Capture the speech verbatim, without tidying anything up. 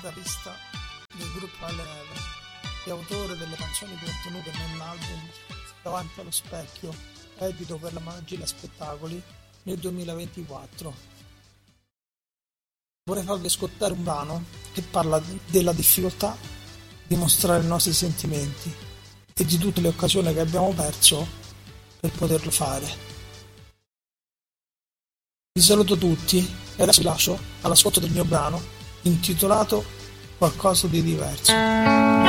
chitarrista del gruppo Alle Neve e autore delle canzoni contenute nell'album Davanti allo specchio, edito per la Magia Spettacoli nel duemilaventiquattro. Vorrei farvi ascoltare un brano che parla della difficoltà di mostrare i nostri sentimenti e di tutte le occasioni che abbiamo perso per poterlo fare. Vi saluto tutti e adesso vi lascio all'ascolto del mio brano intitolato Qualcosa di diverso.